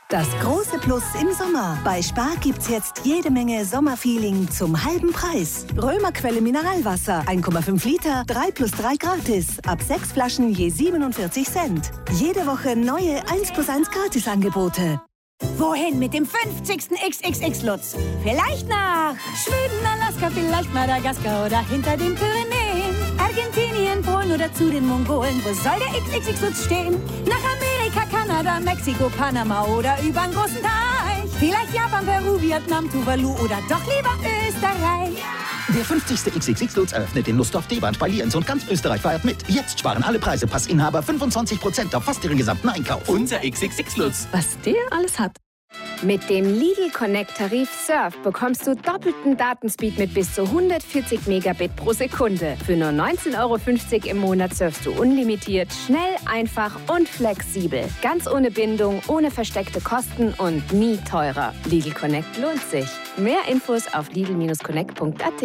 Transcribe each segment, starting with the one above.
Das große Plus im Sommer. Bei Spar gibt's jetzt jede Menge Sommerfeeling zum halben Preis. Römerquelle Mineralwasser, 1,5 Liter, 3+3 gratis. Ab 6 Flaschen je 47 Cent. Jede Woche neue 1+1 Gratisangebote. Wohin mit dem 50. XXX-Lutz? Vielleicht nach Schweden, Alaska, vielleicht Madagaskar oder hinter den Pyrenäen. Argentinien, Polen oder zu den Mongolen. Wo soll der XXX-Lutz stehen? Nach Amerika, Kanada, Mexiko, Panama oder übern großen Teich. Vielleicht Japan, Peru, Vietnam, Tuvalu oder doch lieber Österreich. Der 50. XXX-Lutz eröffnet in Lustdorf, Deband bei Lienz und ganz Österreich feiert mit. Jetzt sparen alle Preise Passinhaber 25% auf fast ihren gesamten Einkauf. Unser XXX-Lutz. Was der alles hat. Mit dem Lidl Connect Tarif Surf bekommst du doppelten Datenspeed mit bis zu 140 Megabit pro Sekunde. Für nur 19,50 € im Monat surfst du unlimitiert, schnell, einfach und flexibel. Ganz ohne Bindung, ohne versteckte Kosten und nie teurer. Lidl Connect lohnt sich. Mehr Infos auf lidl-connect.at.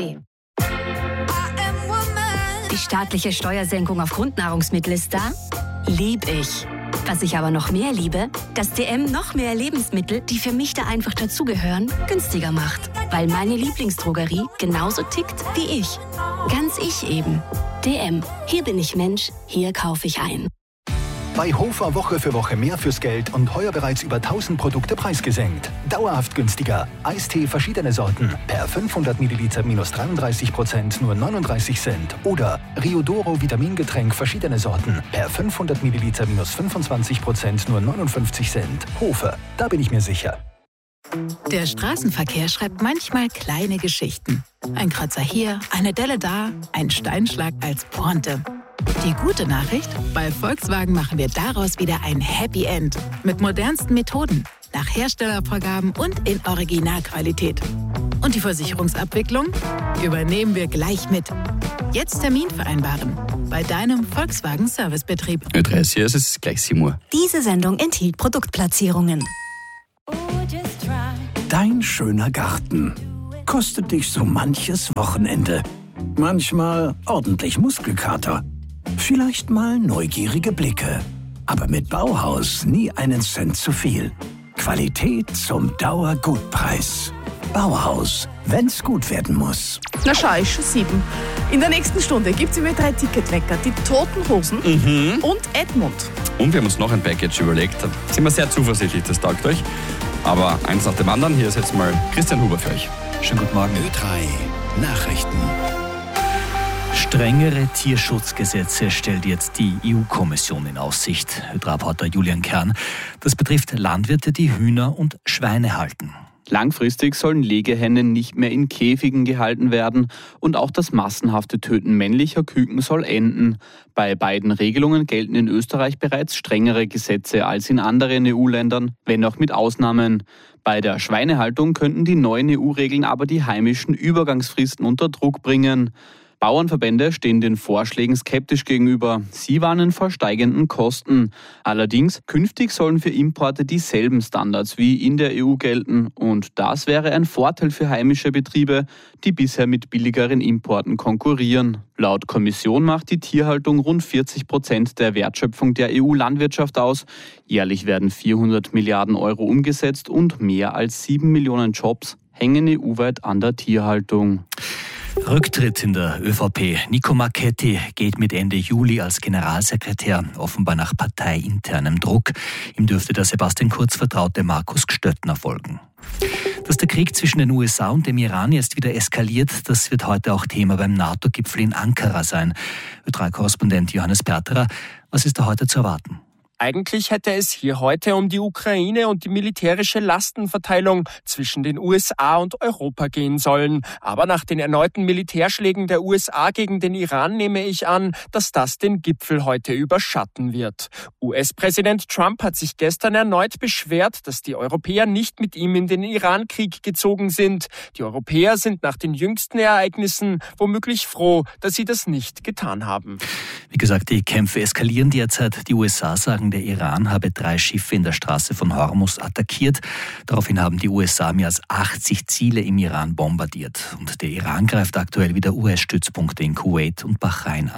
Die staatliche Steuersenkung auf Grundnahrungsmittel ist da? Lieb ich. Was ich aber noch mehr liebe, dass DM noch mehr Lebensmittel, die für mich da einfach dazugehören, günstiger macht. Weil meine Lieblingsdrogerie genauso tickt wie ich. Ganz ich eben. DM. Hier bin ich Mensch, hier kaufe ich ein. Bei Hofer Woche für Woche mehr fürs Geld und heuer bereits über 1000 Produkte preisgesenkt. Dauerhaft günstiger. Eistee verschiedene Sorten. Per 500 Milliliter minus 33% nur 39 Cent. Oder Riodoro Vitamingetränk verschiedene Sorten. Per 500 Milliliter minus 25% nur 59 Cent. Hofer, da bin ich mir sicher. Der Straßenverkehr schreibt manchmal kleine Geschichten. Ein Kratzer hier, eine Delle da, ein Steinschlag als Pointe. Die gute Nachricht? Bei Volkswagen machen wir daraus wieder ein Happy End. Mit modernsten Methoden, nach Herstellervorgaben und in Originalqualität. Und die Versicherungsabwicklung? Übernehmen wir gleich mit. Jetzt Termin vereinbaren. Bei deinem Volkswagen Servicebetrieb. Ö3, es ist gleich 7 Uhr. Diese Sendung enthielt Produktplatzierungen. Dein schöner Garten kostet dich so manches Wochenende. Manchmal ordentlich Muskelkater. Vielleicht mal neugierige Blicke. Aber mit Bauhaus nie einen Cent zu viel. Qualität zum Dauergutpreis. Bauhaus, wenn's gut werden muss. Na schau, ist schon 7. In der nächsten Stunde gibt's über 3 Ticketwecker, die Toten Hosen und Edmund. Und wir haben uns noch ein Package überlegt. Da sind wir sehr zuversichtlich, das taugt euch. Aber eins nach dem anderen. Hier ist jetzt mal Christian Huber für euch. Schönen guten Morgen. Ö3 Nachrichten. Strengere Tierschutzgesetze stellt jetzt die EU-Kommission in Aussicht. Ö3-Reporter Julian Kern. Das betrifft Landwirte, die Hühner und Schweine halten. Langfristig sollen Legehennen nicht mehr in Käfigen gehalten werden und auch das massenhafte Töten männlicher Küken soll enden. Bei beiden Regelungen gelten in Österreich bereits strengere Gesetze als in anderen EU-Ländern, wenn auch mit Ausnahmen. Bei der Schweinehaltung könnten die neuen EU-Regeln aber die heimischen Übergangsfristen unter Druck bringen. Bauernverbände stehen den Vorschlägen skeptisch gegenüber. Sie warnen vor steigenden Kosten. Allerdings, künftig sollen für Importe dieselben Standards wie in der EU gelten. Und das wäre ein Vorteil für heimische Betriebe, die bisher mit billigeren Importen konkurrieren. Laut Kommission macht die Tierhaltung rund 40% der Wertschöpfung der EU-Landwirtschaft aus. Jährlich werden 400 Milliarden Euro umgesetzt und mehr als 7 Millionen Jobs hängen EU-weit an der Tierhaltung. Rücktritt in der ÖVP. Nico Marchetti geht mit Ende Juli als Generalsekretär, offenbar nach parteiinternem Druck. Ihm dürfte der Sebastian Kurz vertraute Markus Gstöttner folgen. Dass der Krieg zwischen den USA und dem Iran jetzt wieder eskaliert, das wird heute auch Thema beim NATO-Gipfel in Ankara sein. Ö3-Korrespondent Johannes Perterer, was ist da heute zu erwarten? Eigentlich hätte es hier heute um die Ukraine und die militärische Lastenverteilung zwischen den USA und Europa gehen sollen. Aber nach den erneuten Militärschlägen der USA gegen den Iran nehme ich an, dass das den Gipfel heute überschatten wird. US-Präsident Trump hat sich gestern erneut beschwert, dass die Europäer nicht mit ihm in den Iran-Krieg gezogen sind. Die Europäer sind nach den jüngsten Ereignissen womöglich froh, dass sie das nicht getan haben. Wie gesagt, die Kämpfe eskalieren derzeit. Die USA sagen, der Iran habe 3 Schiffe in der Straße von Hormuz attackiert. Daraufhin haben die USA mehr als 80 Ziele im Iran bombardiert. Und der Iran greift aktuell wieder US-Stützpunkte in Kuwait und Bahrain an.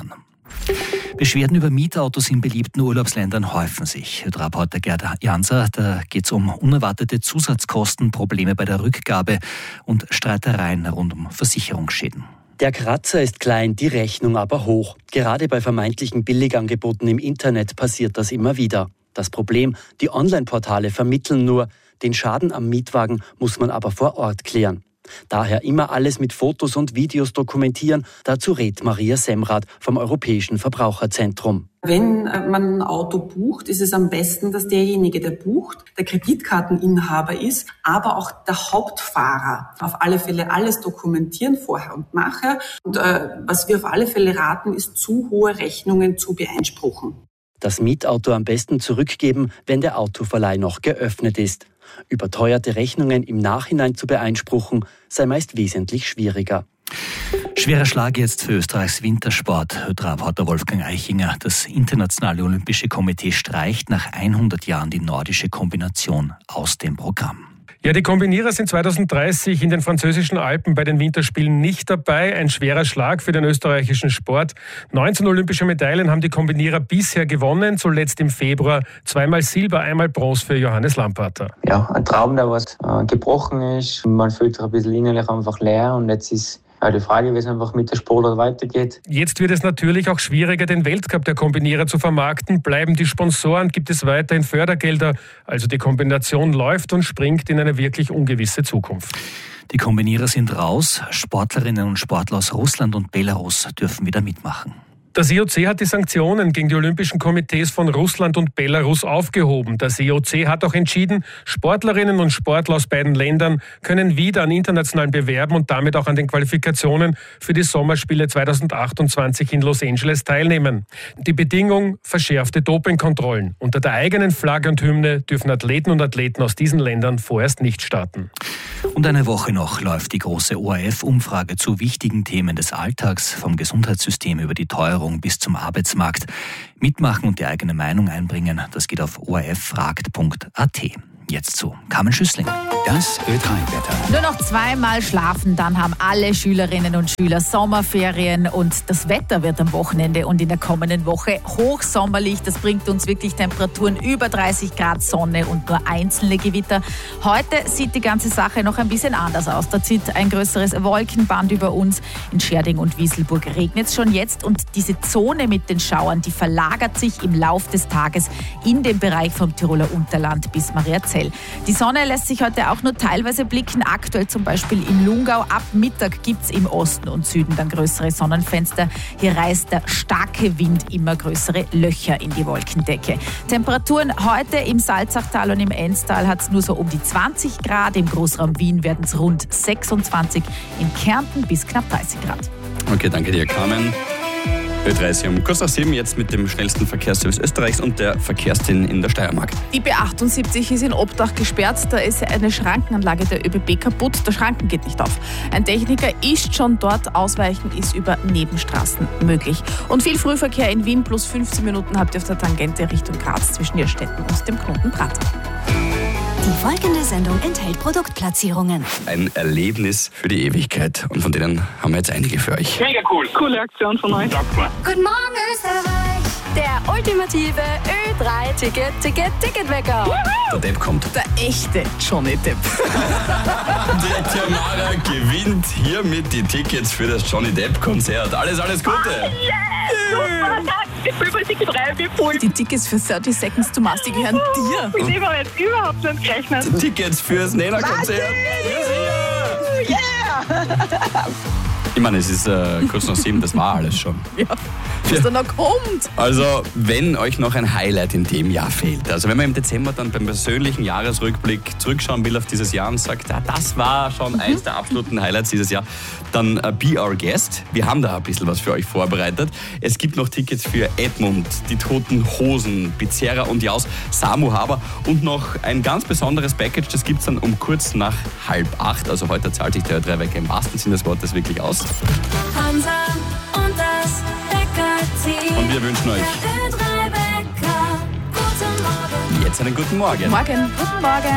Beschwerden über Mietautos in beliebten Urlaubsländern häufen sich. Reporter Gerd Janser, da geht es um unerwartete Zusatzkosten, Probleme bei der Rückgabe und Streitereien rund um Versicherungsschäden. Der Kratzer ist klein, die Rechnung aber hoch. Gerade bei vermeintlichen Billigangeboten im Internet passiert das immer wieder. Das Problem, die Online-Portale vermitteln nur, den Schaden am Mietwagen muss man aber vor Ort klären. Daher immer alles mit Fotos und Videos dokumentieren. Dazu rät Maria Semrath vom Europäischen Verbraucherzentrum. Wenn man ein Auto bucht, ist es am besten, dass derjenige, der bucht, der Kreditkarteninhaber ist, aber auch der Hauptfahrer. Auf alle Fälle alles dokumentieren, vorher und nachher. Und was wir auf alle Fälle raten, ist, zu hohe Rechnungen zu beeinspruchen. Das Mietauto am besten zurückgeben, wenn der Autoverleih noch geöffnet ist. Überteuerte Rechnungen im Nachhinein zu beeinspruchen, sei meist wesentlich schwieriger. Schwerer Schlag jetzt für Österreichs Wintersport. Reporter Wolfgang Eichinger. Das Internationale Olympische Komitee streicht nach 100 Jahren die nordische Kombination aus dem Programm. Ja, die Kombinierer sind 2030 in den französischen Alpen bei den Winterspielen nicht dabei. Ein schwerer Schlag für den österreichischen Sport. 19 olympische Medaillen haben die Kombinierer bisher gewonnen. Zuletzt im Februar 2-mal Silber, 1-mal Bronze für Johannes Lamparter. Ja, ein Traum, der was gebrochen ist. Man fühlt sich ein bisschen innerlich einfach leer und jetzt ist die Frage, wie es einfach mit der Sportart weitergeht. Jetzt wird es natürlich auch schwieriger, den Weltcup der Kombinierer zu vermarkten. Bleiben die Sponsoren, gibt es weiterhin Fördergelder. Also die Kombination läuft und springt in eine wirklich ungewisse Zukunft. Die Kombinierer sind raus. Sportlerinnen und Sportler aus Russland und Belarus dürfen wieder mitmachen. Das IOC hat die Sanktionen gegen die Olympischen Komitees von Russland und Belarus aufgehoben. Das IOC hat auch entschieden, Sportlerinnen und Sportler aus beiden Ländern können wieder an internationalen Bewerben und damit auch an den Qualifikationen für die Sommerspiele 2028 in Los Angeles teilnehmen. Die Bedingung: verschärfte Dopingkontrollen. Unter der eigenen Flagge und Hymne dürfen Athleten und Athleten aus diesen Ländern vorerst nicht starten. Und eine Woche noch läuft die große ORF-Umfrage zu wichtigen Themen des Alltags, vom Gesundheitssystem über die Teuerung bis zum Arbeitsmarkt. Mitmachen und die eigene Meinung einbringen, das geht auf orffragt.at. Jetzt zu Carmen Schüssling. Das Ö3-Wetter. Nur noch 2-mal schlafen, dann haben alle Schülerinnen und Schüler Sommerferien und das Wetter wird am Wochenende und in der kommenden Woche hochsommerlich. Das bringt uns wirklich Temperaturen über 30 Grad, Sonne und nur einzelne Gewitter. Heute sieht die ganze Sache noch ein bisschen anders aus. Da zieht ein größeres Wolkenband über uns. In Scherding und Wieselburg regnet es schon jetzt und diese Zone mit den Schauern, die verlagert sich im Lauf des Tages in den Bereich vom Tiroler Unterland bis Mariazell. Die Sonne lässt sich heute auch nur teilweise blicken. Aktuell zum Beispiel in Lungau. Ab Mittag gibt es im Osten und Süden dann größere Sonnenfenster. Hier reißt der starke Wind immer größere Löcher in die Wolkendecke. Temperaturen heute im Salzachtal und im Enztal hat es nur so um die 20 Grad. Im Großraum Wien werden es rund 26. In Kärnten bis knapp 30 Grad. Okay, danke dir, Carmen. Ö3 um kurz nach 7 jetzt mit dem schnellsten Verkehrsservice Österreichs und der Verkehrsszene in der Steiermark. Die B78 ist in Obdach gesperrt. Da ist eine Schrankenanlage der ÖBB kaputt. Der Schranken geht nicht auf. Ein Techniker ist schon dort. Ausweichen ist über Nebenstraßen möglich. Und viel Frühverkehr in Wien. Plus 15 Minuten habt ihr auf der Tangente Richtung Graz zwischen Irrstetten und dem Knoten Prater. Die folgende Sendung enthält Produktplatzierungen. Ein Erlebnis für die Ewigkeit. Und von denen haben wir jetzt einige für euch. Mega cool. Coole Aktion von euch. Guten Morgen, Österreich! Der ultimative Ö3-Ticketwecker. Der Depp kommt. Der echte Johnny Depp. Der Tamara gewinnt hiermit die Tickets für das Johnny Depp-Konzert. Alles Gute! Super, danke. Ich bin über Ticket 3, wie cool. Die Tickets für 30 Seconds to Mars, die gehören dir. Mit dem habe ich jetzt überhaupt nicht gerechnet. Tickets fürs Nena-Konzert. Yeah! Ich meine, es ist kurz nach 7, das war alles schon. Ja, was da noch kommt. Also, wenn euch noch ein Highlight in dem Jahr fehlt, also wenn man im Dezember dann beim persönlichen Jahresrückblick zurückschauen will auf dieses Jahr und sagt, ja, das war schon eins der absoluten Highlights dieses Jahr, dann Be Our Guest. Wir haben da ein bisschen was für euch vorbereitet. Es gibt noch Tickets für Edmund, die Toten Hosen, Bizerra und Jaus, Samu Haber und noch ein ganz besonderes Package, das gibt es dann um kurz nach 7:30. Also heute zahlt sich der Ö3-Wecker im wahrsten Sinne des Wortes wirklich aus. Hansa und das Wecker-Team. Und wir wünschen euch Ö3-Wecker. Guten Morgen. jetzt einen guten Morgen. Morgen. Guten Morgen.